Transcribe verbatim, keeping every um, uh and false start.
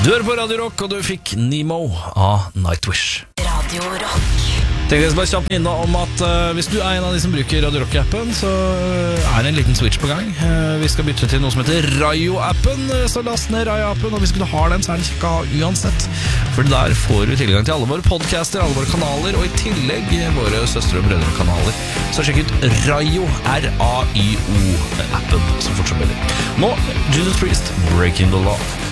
Du hører på Radio Rock, og du fikk Nemo av Nightwish. Radio Rock. Tenk deg bare kjapt minne om at uh, hvis du er en av de som bruker Radio Rock-appen, så er det en liten switch på gang. Uh, vi skal bytte til noe som heter Rayo-appen, så last ned Rayo-appen, og hvis du har den, så er den kjekk å ha uansett. For der får du tilgang til alle våre podcaster, alle våre kanaler, og i tillegg våre søstre- og brødre-kanaler. Så sjekk ut Rayo, R A Y O-appen, som fortsatt melder. Nå, Jesus Priest, Breaking the Law.